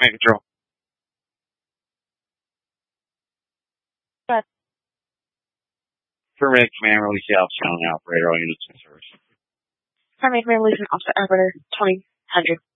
Command control. But Affirmative, command, release the Alpha Channel operator. All units in service. Affirmative, command, release an opposite operator 2000.